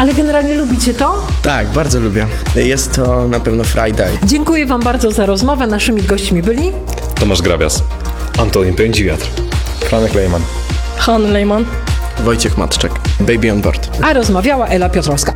Ale generalnie lubicie to? Tak, bardzo lubię. Jest to na pewno frajda. Dziękuję wam bardzo za rozmowę. Naszymi gośćmi byli Tomasz Grabias, Antolin Pędzi-Wiatr, Franek Lejman, Han Lejman, Wojciech Matczak, Baby on Board. a rozmawiała Ela Piotrowska.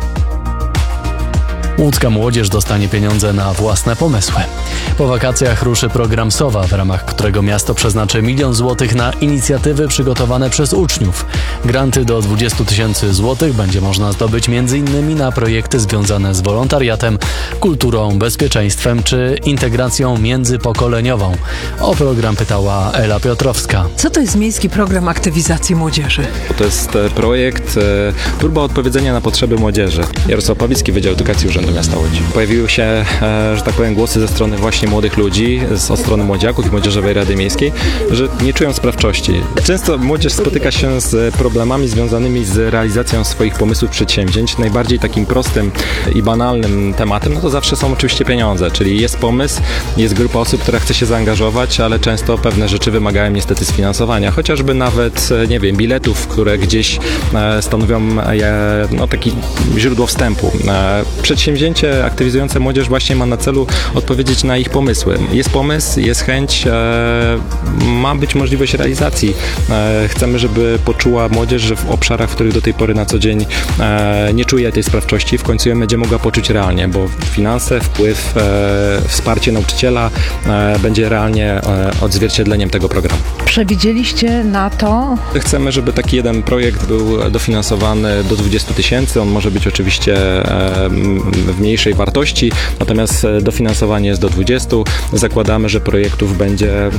Łódzka młodzież dostanie pieniądze na własne pomysły. Po wakacjach ruszy program SOWA, w ramach którego miasto przeznaczy 1 000 000 złotych na inicjatywy przygotowane przez uczniów. Granty do 20 000 złotych będzie można zdobyć m.in. na projekty związane z wolontariatem, kulturą, bezpieczeństwem czy integracją międzypokoleniową. O program pytała Ela Piotrowska. Co to jest Miejski Program Aktywizacji Młodzieży? To jest projekt, próba odpowiedzenia na potrzeby młodzieży. Jarosław Pawlicki, Wydział Edukacji Urzędu Miasta Łodzi. Pojawiły się, że tak powiem, głosy ze strony właśnie młodych ludzi, od strony młodziaków i Młodzieżowej Rady Miejskiej, że nie czują sprawczości. Często młodzież spotyka się z problemami związanymi z realizacją swoich pomysłów, przedsięwzięć. Najbardziej takim prostym i banalnym tematem, no to zawsze są oczywiście pieniądze, czyli jest pomysł, jest grupa osób, która chce się zaangażować, ale często pewne rzeczy wymagają niestety sfinansowania. Chociażby nawet, nie wiem, biletów, które gdzieś stanowią taki źródło wstępu. Przedsięwzięcie aktywizujące młodzież właśnie ma na celu odpowiedzieć na ich pomysły. Jest pomysł, jest chęć, ma być możliwość realizacji. Chcemy, żeby poczuła młodzież, że w obszarach, w których do tej pory na co dzień nie czuje tej sprawczości, w końcu ją będzie mogła poczuć realnie, bo finanse, wpływ, wsparcie nauczyciela będzie realnie odzwierciedleniem tego programu. Przewidzieliście na to? Chcemy, żeby taki jeden projekt był dofinansowany do 20 000. On może być oczywiście w mniejszej wartości, natomiast dofinansowanie jest do 20. Zakładamy, że projektów będzie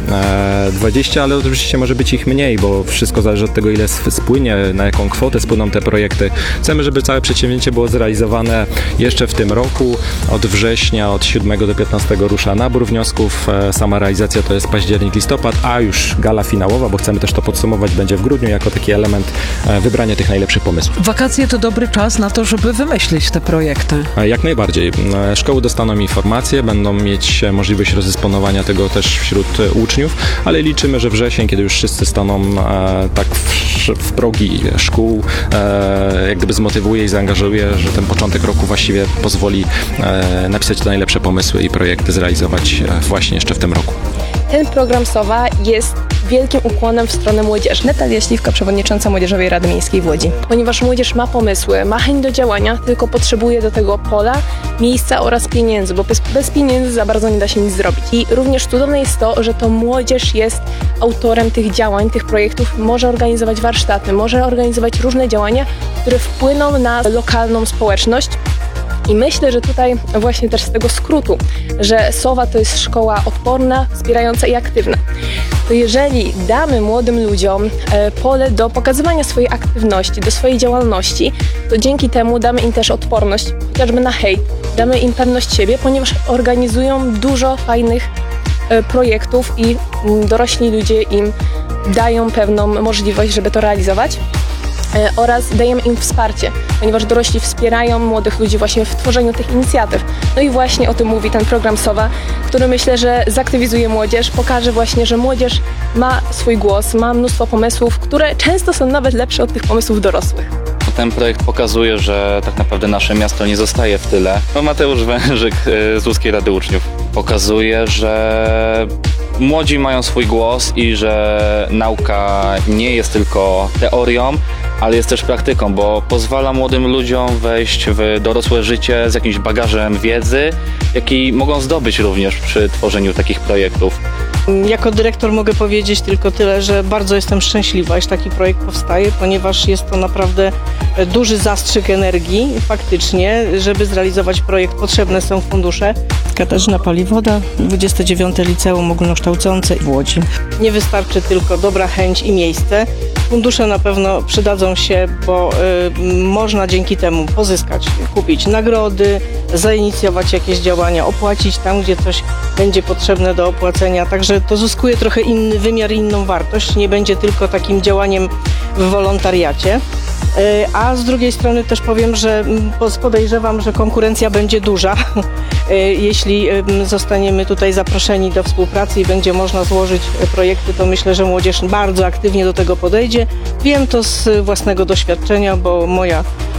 20, ale oczywiście może być ich mniej, bo wszystko zależy od tego, ile spłynie, na jaką kwotę spłyną te projekty. Chcemy, żeby całe przedsięwzięcie było zrealizowane jeszcze w tym roku. Od września, od 7 do 15 rusza nabór wniosków. Sama realizacja to jest październik, listopad, a już gala finałowa, bo chcemy też to podsumować, będzie w grudniu jako taki element wybrania tych najlepszych pomysłów. Wakacje to dobry czas na to, żeby wymyślić te projekty. Jak najbardziej. Szkoły dostaną informacje, będą mieć możliwość rozdysponowania tego też wśród uczniów, ale liczymy, że wrzesień, kiedy już wszyscy staną tak w progi szkół, jak gdyby zmotywuje i zaangażuje, że ten początek roku właściwie pozwoli napisać te najlepsze pomysły i projekty zrealizować właśnie jeszcze w tym roku. Ten program SOWA jest wielkim ukłonem w stronę młodzieży. Natalia Śliwka, przewodnicząca Młodzieżowej Rady Miejskiej w Łodzi. Ponieważ młodzież ma pomysły, ma chęć do działania, tylko potrzebuje do tego pola, miejsca oraz pieniędzy, bo bez pieniędzy za bardzo nie da się nic zrobić. I również cudowne jest to, że to młodzież jest autorem tych działań, tych projektów, może organizować warsztaty, może organizować różne działania, które wpłyną na lokalną społeczność. I myślę, że tutaj właśnie też z tego skrótu, że SOWA to jest szkoła odporna, wspierająca i aktywna. To jeżeli damy młodym ludziom pole do pokazywania swojej aktywności, do swojej działalności, to dzięki temu damy im też odporność, chociażby na hejt, damy im pewność siebie, ponieważ organizują dużo fajnych projektów i dorośli ludzie im dają pewną możliwość, żeby to realizować. Oraz dajemy im wsparcie, ponieważ dorośli wspierają młodych ludzi właśnie w tworzeniu tych inicjatyw. No i właśnie o tym mówi ten program SOWA, który myślę, że zaktywizuje młodzież, pokaże właśnie, że młodzież ma swój głos, ma mnóstwo pomysłów, które często są nawet lepsze od tych pomysłów dorosłych. Ten projekt pokazuje, że tak naprawdę nasze miasto nie zostaje w tyle. Mateusz Wężyk z Łódzkiej Rady Uczniów pokazuje, że młodzi mają swój głos i że nauka nie jest tylko teorią, ale jest też praktyką, bo pozwala młodym ludziom wejść w dorosłe życie z jakimś bagażem wiedzy, jaki mogą zdobyć również przy tworzeniu takich projektów. Jako dyrektor mogę powiedzieć tylko tyle, że bardzo jestem szczęśliwa, iż taki projekt powstaje, ponieważ jest to naprawdę duży zastrzyk energii faktycznie, żeby zrealizować projekt potrzebne są fundusze. Katarzyna Paliwoda, 29. Liceum Ogólnokształcące w Łodzi. Nie wystarczy tylko dobra chęć i miejsce. Fundusze na pewno przydadzą się, bo można dzięki temu pozyskać, kupić nagrody, zainicjować jakieś działania, opłacić tam, gdzie coś będzie potrzebne do opłacenia. Także to zyskuje trochę inny wymiar i inną wartość. Nie będzie tylko takim działaniem w wolontariacie. A z drugiej strony też powiem, że podejrzewam, że konkurencja będzie duża. Jeśli zostaniemy tutaj zaproszeni do współpracy i będzie można złożyć projekty, to myślę, że młodzież bardzo aktywnie do tego podejdzie. Wiem to z własnego doświadczenia, bo moja